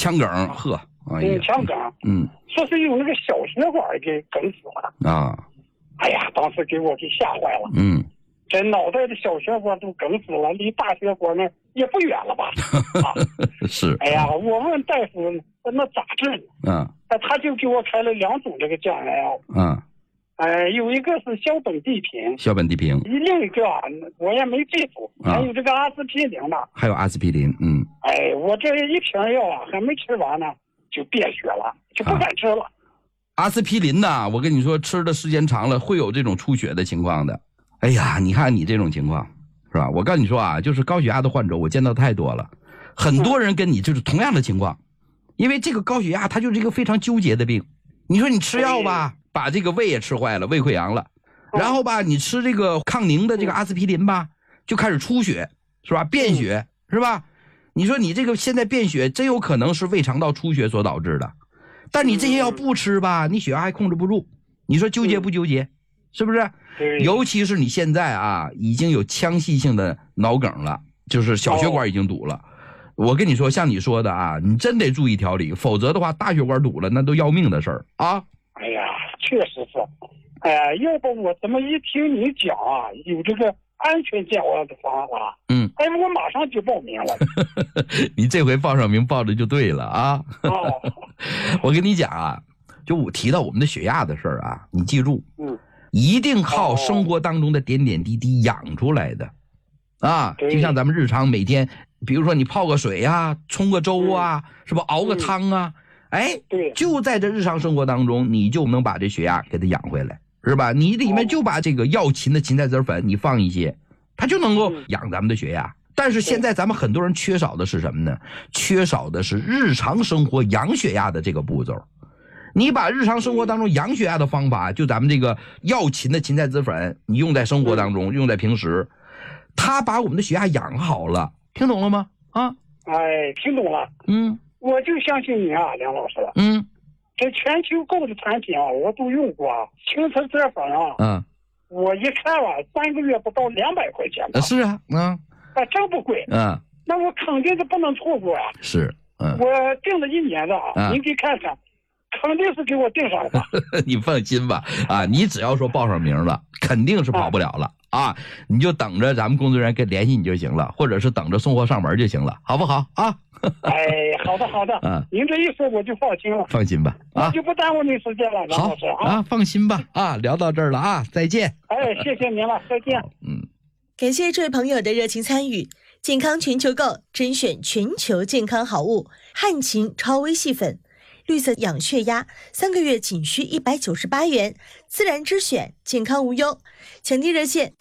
腔梗，呵，哎呀， 腔梗，说是用那个小血管给梗死了啊！ 哎呀，当时给我给吓坏了，这脑袋的小血管都梗死了，离大血管呢也不远了吧？啊， 是。 哎呀，我问大夫那咋治呢？他就给我开了2种这个降压药，有一个是硝苯地平，另一个我也没记住，还有这个阿司匹林呢， 还有阿司匹林， 我这一瓶药啊还没吃完呢，就便血了，就不敢吃了。 阿司匹林呢，我跟你说，吃的时间长了会有这种出血的情况的。哎呀，你看你这种情况，是吧？我告诉你说啊，就是高血压的患者，我见到太多了，很多人跟你就是同样的情况，因为这个高血压它就是一个非常纠结的病。你说你吃药吧，把这个胃也吃坏了，胃溃疡了，然后吧，你吃这个抗凝的这个阿司匹林吧，就开始出血，是吧？便血，是吧？你说你这个现在便血真有可能是胃肠道出血所导致的，但你这些药不吃吧，你血压还控制不住，你说纠结不纠结？是不是？尤其是你现在啊，已经有腔隙性的脑梗了，就是小血管已经堵了。我跟你说，像你说的啊，你真得注意调理，否则的话，大血管堵了那都要命的事儿啊！ 哎呀，确实是。哎呀，要不我怎么一听你讲啊，有这个安全降压的方法，我马上就报名了。 你这回报上名报的就对了啊！我跟你讲啊，就我提到我们的血压的事儿啊，你记住，一定靠生活当中的点点滴滴养出来的，就像咱们日常每天，比如说你泡个水啊，冲个粥啊，是吧？熬个汤啊，就在这日常生活当中，你就能把这血压给它养回来，是吧？你里面就把这个药芹的芹菜籽粉，你放一些，它就能够养咱们的血压。但是现在咱们很多人缺少的是什么呢？缺少的是日常生活养血压的这个步骤。你把日常生活当中养血压的方法，就咱们这个药芹的芹菜籽粉，你用在生活当中，用在平时，它把我们的血压养好了，听懂了吗？ 听懂了。我就相信你啊，梁老师。这全球购的产品啊，我都用过啊，芹菜籽粉啊，我一看啊，3个月不到200块钱吧。 是啊， 真不贵。那我肯定是不能错过啊。 是， 我订了1年的啊，您给看看。肯定是给我订上了。 你放心吧，你只要说报上名了，肯定是跑不了了啊！你就等着咱们工作人员跟联系你就行了，或者是等着送货上门就行了，好不好啊？ 好的，您这一说我就放心了。 放心吧， 我就不耽误您时间了，梁老师啊。 放心吧，聊到这儿了啊，再见。 谢谢您了，再见。 感谢这位朋友的热情参与。健康全球购甄选全球健康好物，汉芹超微细粉。绿色养血压3个月仅需198元，自然之选，健康无忧。抢订热线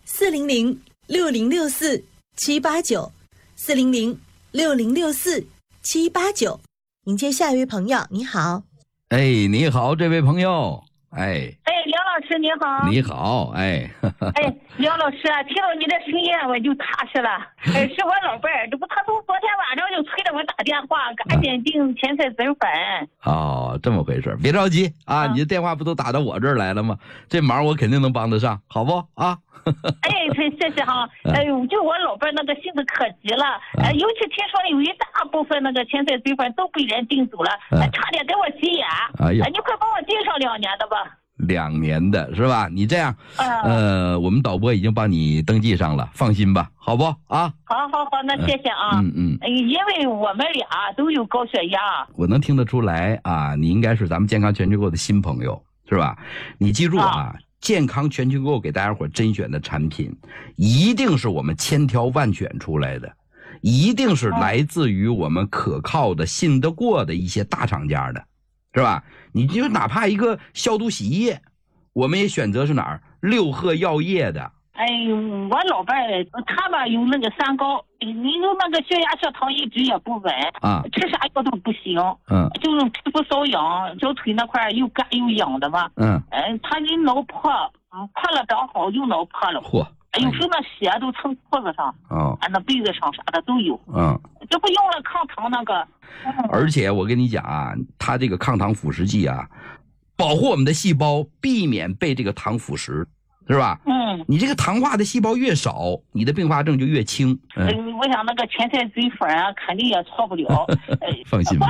400-6064-789，400-6064-789。迎接下一位朋友，你好。 你好，这位朋友。 梁老师你好。 你好， 梁老师啊，听到你的声音我就踏实了。是我老伴儿，这不他从昨天晚上就催着我打电话，赶紧订芹菜籽粉。 这么回事，别着急啊，你的电话不都打到我这儿来了吗？这忙我肯定能帮得上，好不啊？ 谢谢哈。就我老伴儿那个性子可急了，尤其听说有一大部分那个芹菜籽粉都被人订走了，差点给我急眼。你快帮我订上2年的吧。 2年的是吧？你这样，我们导播已经帮你登记上了，放心吧，好不啊？ 好，那谢谢啊。因为我们俩都有高血压， 我能听得出来啊，你应该是咱们健康全球购的新朋友，是吧？你记住啊，健康全球购给大家伙甄选的产品，一定是我们千挑万选出来的，一定是来自于我们可靠的、信得过的一些大厂家的。是吧？你就哪怕一个消毒洗衣液，我们也选择是哪儿？6合药业的。 我老伴儿他吧有那个3高，你有那个血压血糖一直也不稳吃啥药都不行，就是皮肤瘙痒，小腿那块又干又痒的吧。他一脑破，破了长好，又脑破了。有时候那血都蹭裤子上，那被子上啥的都有。这不用了抗糖那个。 而且我跟你讲啊，它这个抗糖腐蚀剂啊，保护我们的细胞，避免被这个糖腐蚀，是吧？你这个糖化的细胞越少，你的并发症就越轻。 我想那个芹菜籽粉啊，肯定也错不了。 放心吧。